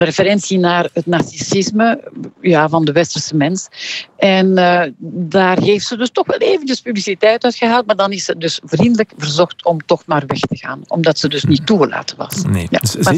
referentie naar het narcissisme van de westerse mens. En daar heeft ze dus toch wel eventjes publiciteit uitgehaald, maar dan is ze dus vriendelijk verzocht om toch maar weg te gaan, omdat ze dus niet toegelaten was. Nee. Ja. Dus Maar